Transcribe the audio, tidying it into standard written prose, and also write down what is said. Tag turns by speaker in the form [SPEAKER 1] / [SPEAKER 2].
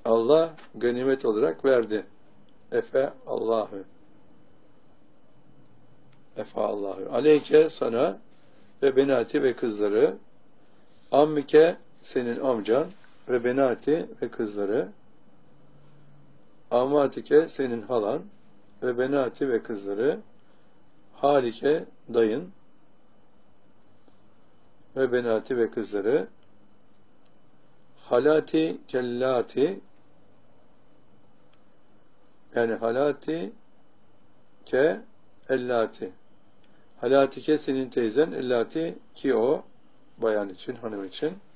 [SPEAKER 1] Allah ganimet olarak verdi. Efe Allahü. Efe Allahü. Aleyke sana ve benati ve kızları, ammike senin amcan ve benati ve kızları, amatike senin halan ve benati ve kızları, halike dayın ve benati ve kızları, halati kellati yani halati ke ellati. Halatike senin teyzen, ellati ki o bayan için, hanım için.